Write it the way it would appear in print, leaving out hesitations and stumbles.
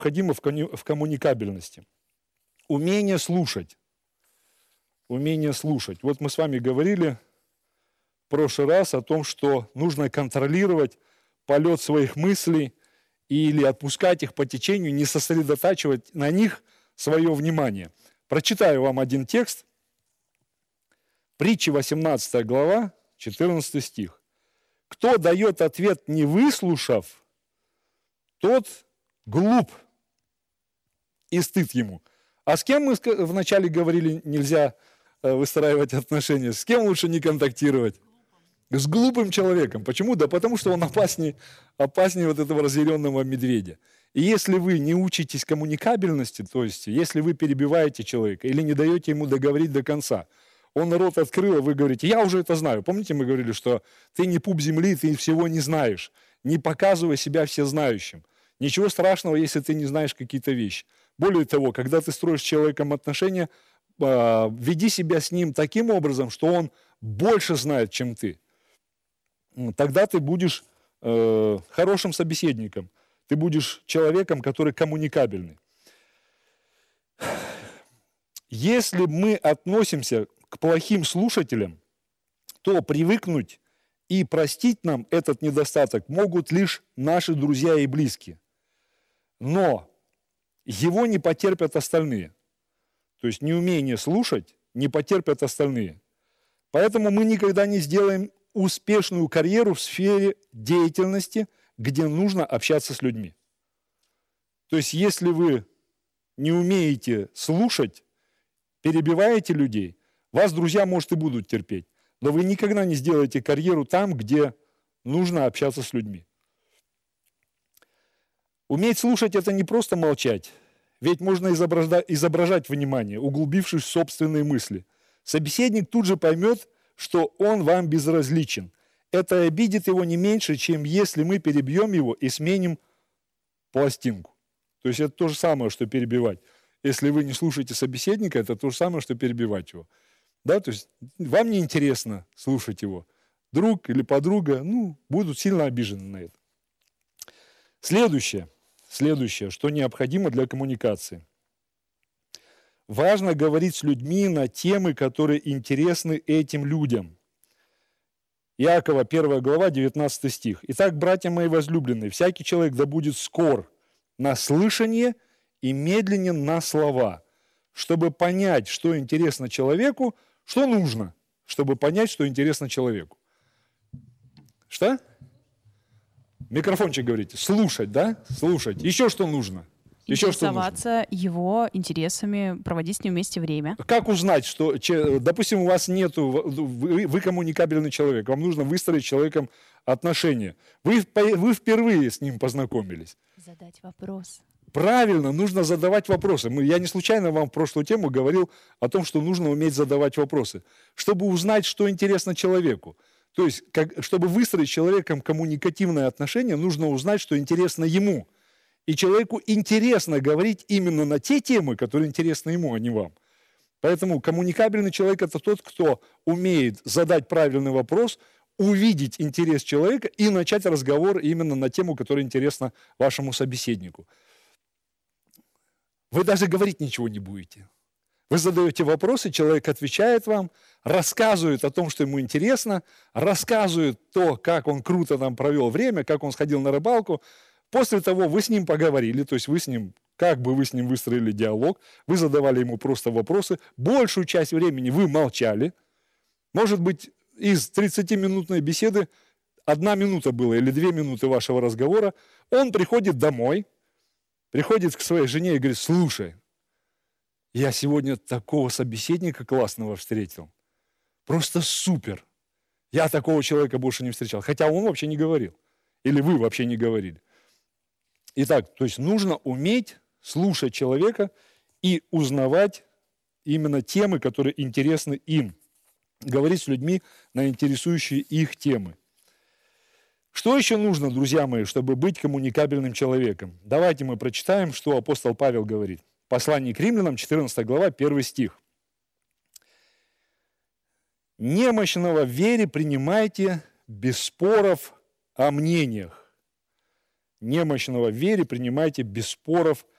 необходимо в коммуникабельности. Умение слушать. Умение слушать. Вот мы с вами говорили в прошлый раз о том, что нужно контролировать полет своих мыслей или отпускать их по течению, не сосредотачивать на них свое внимание. Прочитаю вам один текст. Притчи 18 глава, 14 стих. «Кто дает ответ, не выслушав, тот глуп, и стыд ему». А с кем мы вначале говорили, нельзя выстраивать отношения? С кем лучше не контактировать? С глупым человеком. Почему? Да потому что он опаснее вот этого разъяренного медведя. И если вы не учитесь коммуникабельности, то есть если вы перебиваете человека или не даете ему договорить до конца, он рот открыл, а вы говорите, я уже это знаю. Помните, мы говорили, что ты не пуп земли, ты всего не знаешь. Не показывай себя всезнающим. Ничего страшного, если ты не знаешь какие-то вещи. Более того, когда ты строишь с человеком отношения, веди себя с ним таким образом, что он больше знает, чем ты. Тогда ты будешь хорошим собеседником. Ты будешь человеком, который коммуникабельный. Если мы относимся к плохим слушателям, то привыкнуть и простить нам этот недостаток могут лишь наши друзья и близкие. Но его не потерпят остальные. То есть неумение слушать не потерпят остальные. Поэтому мы никогда не сделаем успешную карьеру в сфере деятельности, где нужно общаться с людьми. То есть если вы не умеете слушать, перебиваете людей, вас друзья, может, и будут терпеть, но вы никогда не сделаете карьеру там, где нужно общаться с людьми. Уметь слушать – это не просто молчать, ведь можно изображать внимание, углубившись в собственные мысли. Собеседник тут же поймет, что он вам безразличен. Это обидит его не меньше, чем если мы перебьем его и сменим пластинку. То есть это то же самое, что перебивать. Если вы не слушаете собеседника, это то же самое, что перебивать его. Да, то есть вам неинтересно слушать его. Друг или подруга, будут сильно обижены на это. Следующее, что необходимо для коммуникации. Важно говорить с людьми на темы, которые интересны этим людям. Иакова, 1 глава, 19 стих. «Итак, братья мои возлюбленные, всякий человек да будет скор на слышание и медленен на слова, чтобы понять, что интересно человеку, что нужно, чтобы понять, что интересно человеку». Что? Микрофончик говорите. Слушать, да? Слушать. Еще что нужно? Еще что нужно? Интересоваться его интересами, проводить с ним вместе время. Как узнать, что, допустим, у вас нету, вы коммуникабельный человек, вам нужно выстроить с человеком отношения. Вы впервые с ним познакомились. Задать вопрос. Правильно, нужно задавать вопросы. Я не случайно вам в прошлую тему говорил о том, что нужно уметь задавать вопросы, чтобы узнать, что интересно человеку. То есть, чтобы выстроить с человеком коммуникативное отношение, нужно узнать, что интересно ему. И человеку интересно говорить именно на те темы, которые интересны ему, а не вам. Поэтому коммуникабельный человек – это тот, кто умеет задать правильный вопрос, увидеть интерес человека и начать разговор именно на тему, которая интересна вашему собеседнику. Вы даже говорить ничего не будете. Вы задаете вопросы, человек отвечает вам, рассказывает о том, что ему интересно, рассказывает то, как он круто там провел время, как он сходил на рыбалку. После того вы с ним поговорили, то есть вы с ним выстроили диалог, вы задавали ему просто вопросы, большую часть времени вы молчали. Может быть, из 30-минутной беседы 1 минута была или 2 минуты вашего разговора. Он приходит домой, приходит к своей жене и говорит: слушай, я сегодня такого собеседника классного встретил. Просто супер. Я такого человека больше не встречал. Хотя он вообще не говорил. Или вы вообще не говорили. Итак, то есть нужно уметь слушать человека и узнавать именно темы, которые интересны им. Говорить с людьми на интересующие их темы. Что еще нужно, друзья мои, чтобы быть коммуникабельным человеком? Давайте мы прочитаем, что апостол Павел говорит. Послание к римлянам, 14 глава, 1 стих. «Немощного в вере принимайте без споров о мнениях». Немощного в вере принимайте без споров